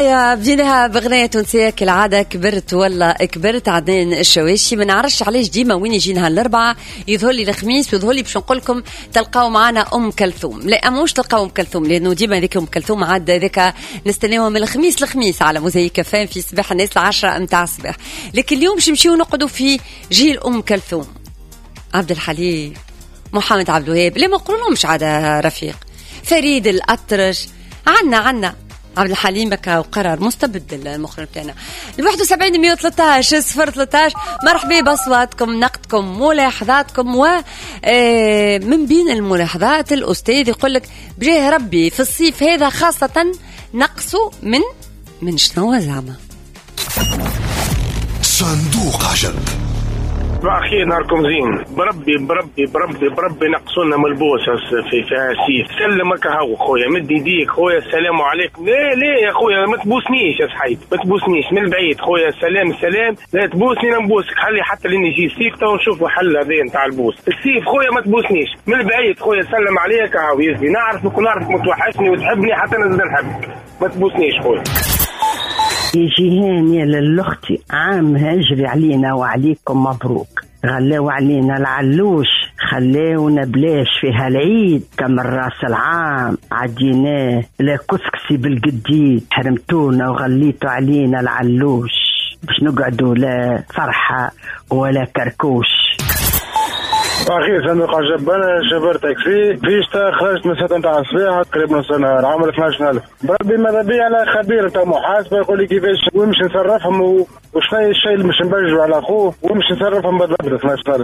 يا بديناها بغنية تونسية كالعادة. كبرت ولا كبرت عدنان الشواشي. ما نعرفش علاش ديما وين يجينا الأربعة يظهر لي الخميس ويظهر لي باش نقول لكم تلقاو معنا أم كلثوم. لا موش تلقاو أم كلثوم لأنه ديما ذيك أم كلثوم عاد ذيك نستناوها من الخميس لخميس على موزايك فان في صباح الناس 10 متاع الصباح. لكن اليوم باش نمشيو نقعدوا في جيل أم كلثوم، عبد الحليم، محمد عبد الوهاب، اللي ما نقولهمش عاد رفيق، فريد الأطرش، عنا عبد الحليم بكا وقرر مستبد المخرج بتاعنا. 71 113 013. مرحبا بأصواتكم، نقدكم، ملاحظاتكم. ومن بين الملاحظات الأستاذ يقول لك بجاه ربي في الصيف هذا خاصة نقصوا من شنو زعما صندوق عجب. أخي نهاركم زين. بربي نقصونا ملبوس في سيف. سلمك هو خويا، مد يديك خويا، السلام عليكم. لا يا خويا ما تبوسنيش يا صحيت، ما تبوسنيش من البعيد خويا. السلام لا تبوسني نبوسك، خلي حتى لين يجي السيف تو نشوفوا حل هذين تاع البوس. السيف خويا ما تبوسنيش من البعيد خويا، سلم عليك هاو يزي، نعرفك متوحشني وتحبني حتى نزيد نحبك، ما تبوسنيش خويا. يجيهان يا للأختي عام هجري علينا وعليكم مبروك. غلاو علينا العلوش، خلاونا بلاش فيها العيد كم الراس العام عديناه. لا كسكسي بالجديد حرمتونا وغليتوا علينا العلوش باش نقعدوا لا فرحة ولا كركوش. أخي صندوق عجب. أنا شفر تاكسي فيشتا، خرجت من 6 متاع الصباح تقريبا نص نهار، عمل 12,000. بربي ماذا بيا على خبير تاع محاسبة يقول لي كيفاش وين باش نصرفهم وشنو الشيء اللي باش نبجوا على أخوه وين باش نصرفهم بالضبط 12,000.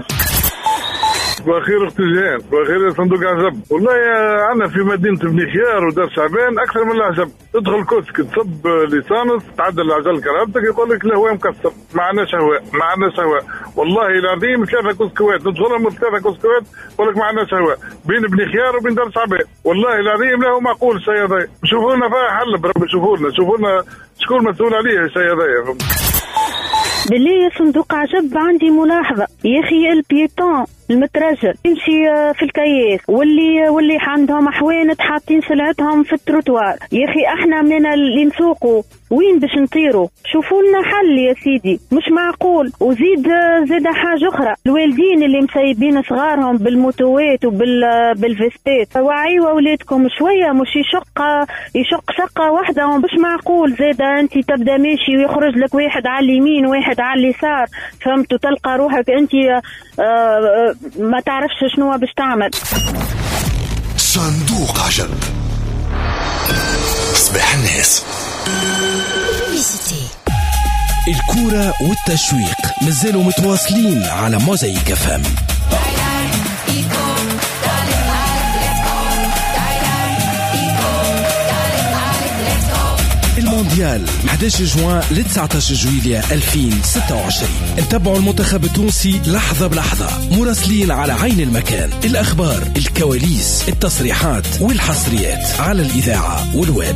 بخير اختزان، بخير صندوق عزب. والله عندنا في مدينة بني خيار ودار شعبان أكثر من العجب. تدخل كوسك تصب ليسانس تعدل عجل كرهبتك يقول لك الهواء مكسر، ما عندناش هواء. والله العظيم 3 كوسكوات ندخلهم من 3 كوسكوات يقول لك ما عندناش هواء بين بني خيار وبين دار شعبان. والله العظيم لا هو معقول الشيء هذا. شوفوا لنا فيها حل بربي، شوفوا لنا شكون مسؤول عليه الشيء هذا. بالله يا صندوق عجب عندي ملاحظة يا أخي. البيتون المترجل يمشي في الكياس واللي عندهم حوانت حاطين سلعتهم في التروتوار. يا أخي احنا من اللي نسوقوا وين باش نطيروا؟ شوفوا لنا حل يا سيدي، مش معقول. وزيد حاجة أخرى، الوالدين اللي مسيبين صغارهم بالموتوات بالفيستات، وعيوا أولادكم شوية، مش يشق شقة واحدة، مش معقول. زيد أنت تبدأ ماشي ويخرج لك واحد على اليمين واحد على اليسار، فهمت؟ تلقى روحك أنت ما تعرفش شنو باش تعمل. صندوق عجب. صباح الناس. الكورة والتشويق مازالوا متواصلين على موزايك فام. المونديال 11 جوان ل 19 جويلية 2026. نتابعوا المنتخب التونسي لحظة بلحظة، مراسلين على عين المكان، الأخبار، الكواليس، التصريحات والحصريات على الإذاعة والويب.